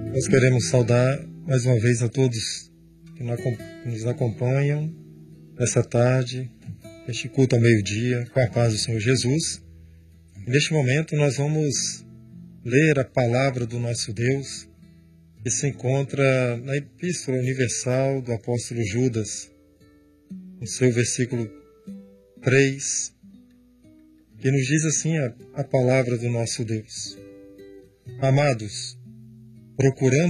Nós queremos saudar mais uma vez a todos que nos acompanham nessa tarde, neste culto ao meio-dia, com a paz do Senhor Jesus. E neste momento nós vamos ler a palavra do nosso Deus, que se encontra na Epístola Universal do apóstolo Judas, no seu versículo 3, que nos diz assim a palavra do nosso Deus. Amados, procurando